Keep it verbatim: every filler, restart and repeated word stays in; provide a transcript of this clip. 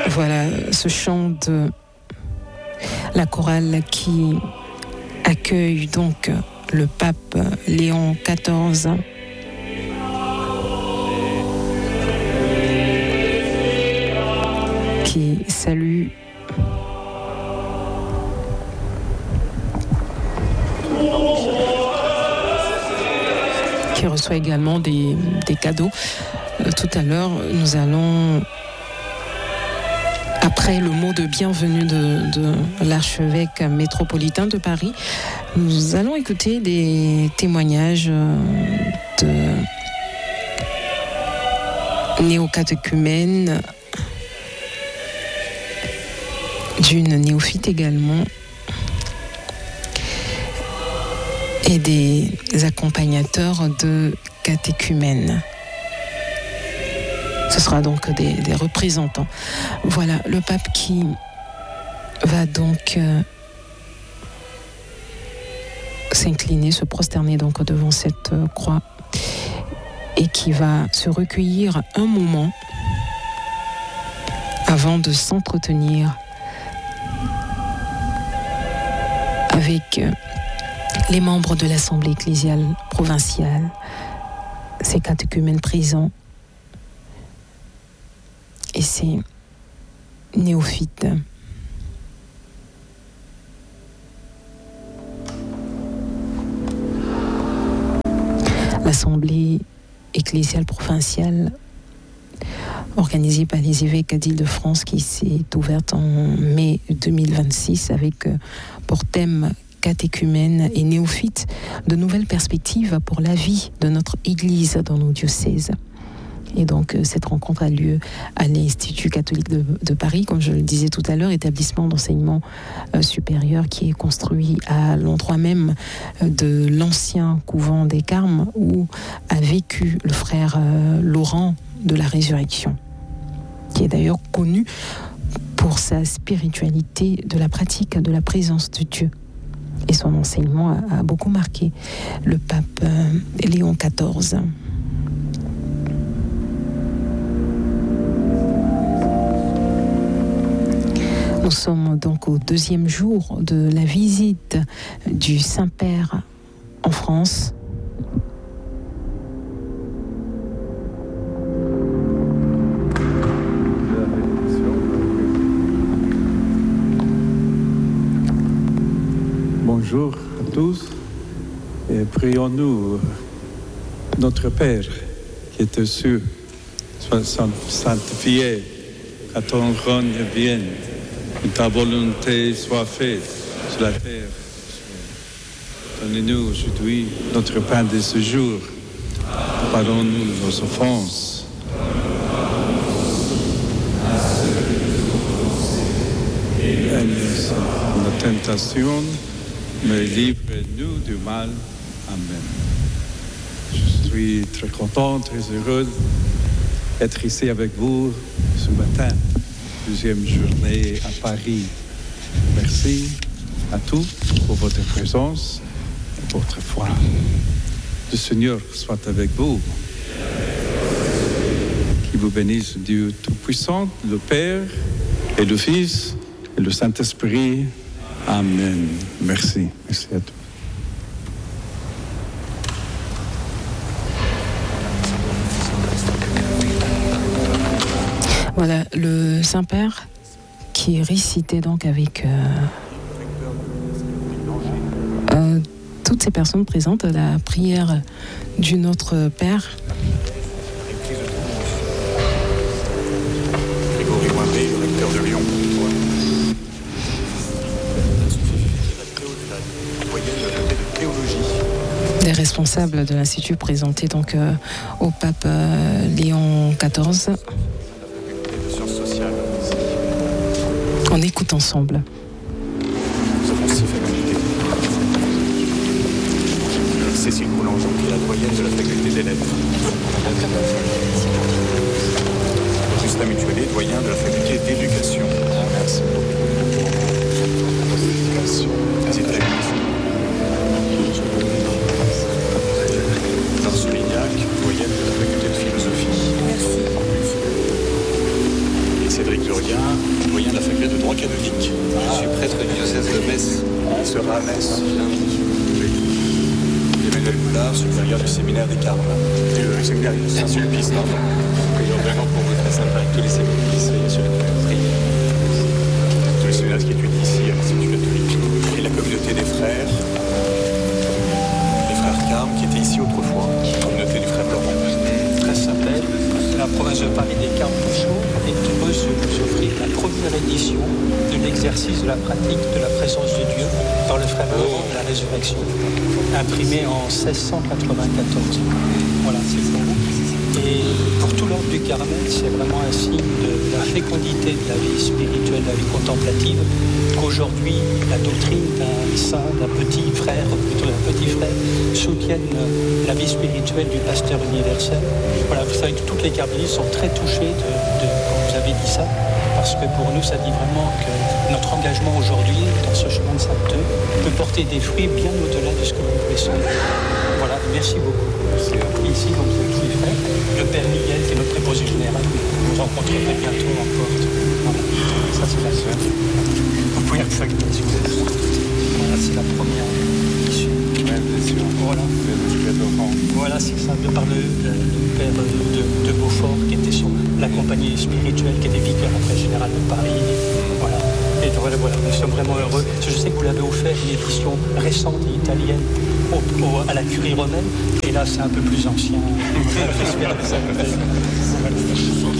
Voilà ce chant de la chorale qui accueille donc le pape Léon quatorze. Qui salue qui reçoit également des, des cadeaux. Euh, tout à l'heure, nous allons, après le mot de bienvenue de, de l'archevêque métropolitain de Paris, nous allons écouter des témoignages de néocatéchumènes, d'une néophyte également, et des accompagnateurs de catéchumènes. Ce sera donc des, des représentants. Voilà, le pape qui va donc euh, s'incliner, se prosterner donc devant cette euh, croix, et qui va se recueillir un moment avant de s'entretenir avec euh, les membres de l'Assemblée ecclésiale provinciale, ces catéchumènes présents et ces néophytes. L'Assemblée ecclésiale provinciale, organisée par les évêques d'Île-de-France, qui s'est ouverte en mai deux mille vingt-six avec euh, pour thème catéchumènes et néophytes, de nouvelles perspectives pour la vie de notre Église dans nos diocèses. Et donc, cette rencontre a lieu à l'Institut catholique de, de Paris, comme je le disais tout à l'heure, établissement d'enseignement euh, supérieur qui est construit à l'endroit même euh, de l'ancien couvent des Carmes où a vécu le frère euh, Laurent de la Résurrection, qui est d'ailleurs connu pour sa spiritualité de la pratique de la présence de Dieu. Et son enseignement a, a beaucoup marqué le pape euh, Léon quatorze. Nous sommes donc au deuxième jour de la visite du Saint-Père en France. Bonjour à tous et prions-nous notre Père qui est aux cieux, sois sanctifié, que ton règne vienne, que ta volonté soit faite sur la terre. Donnez-nous aujourd'hui notre pain de ce jour. Pardonne-nous nos offenses. Aide-nous dans la tentation, mais livre-nous du mal. Amen. Je suis très content, très heureux d'être ici avec vous ce matin, deuxième journée à Paris. Merci à tous pour votre présence et pour votre foi. Le Seigneur soit avec vous. Qu'il vous bénisse, Dieu Tout-Puissant, le Père et le Fils et le Saint-Esprit. Amen. Merci. Merci à tous. Voilà, le Saint-Père qui récitait donc avec euh, euh, toutes ces personnes présentes la prière du Notre Père. Grégory Moimbé, le recteur de Lyon. Des responsables de l'Institut présentés donc euh, au pape euh, Léon quatorze. On écoute ensemble. Nous avons six facultés. Cécile Boulanger, qui est la doyenne de la faculté des lettres. Augustin Mutuelet, doyen de la faculté d'éducation. Merci. Éducation. C'est très bien. Lars Solignac, doyenne de la faculté de philosophie. Merci. Cédric Lurien, doyen de la faculté de droit canonique. Je suis prêtre du diocèse de Metz. Il sera à Metz. Emmanuel Boulard, supérieur du séminaire des Carmes. Et le séminaire de Saint-Sulpice, non? Prions vraiment pour vous, très sympa, avec tous les séminaristes, soyez sur la prière. Tous les séminaires qui étudient ici à l'Institut catholique. Et la communauté des frères, les frères Carmes, qui étaient ici autrefois, la communauté du frère Laurent. Très s'appelle la province de Paris des Carmes Bouchot est heureuse de vous offrir la première édition de l'exercice de la pratique de la présence de Dieu par le frère Laurent de la Résurrection, imprimé en seize cent quatre-vingt-quatorze. Voilà, c'est pour vous. Et pour tout l'ordre du Carmel, c'est vraiment un signe de la fécondité de la vie spirituelle, de la vie contemplative, qu'aujourd'hui la doctrine d'un saint, d'un petit frère, ou plutôt d'un petit frère, soutienne la vie spirituelle du pasteur universel. Voilà, vous savez que toutes les carmélites sont très touchées de, de, quand vous avez dit ça, parce que pour nous, ça dit vraiment que notre engagement aujourd'hui dans ce chemin de sainteté peut porter des fruits bien au-delà de ce que l'on pouvait songer. Voilà, merci beaucoup. Ici, donc, vous êtes tous les frères. Le père Miguel, qui est notre préposé général, vous rencontrerez bientôt en porte. Voilà, ça c'est la sœur. Vous pouvez le feuilleter si vous êtes. Voilà, c'est la première issue. Oui, bien sûr. Voilà. Voilà, c'est ça, de par le, le, le père de, de, de Beaufort, qui était sur la compagnie spirituelle, qui était vicaire après général de Paris. Voilà. Et voilà, voilà, nous sommes vraiment heureux. Je sais que vous l'avez offert une édition récente et italienne au, au, à la curie romaine, et là c'est un peu plus ancien. J'espère que ça vous plaît. Voilà.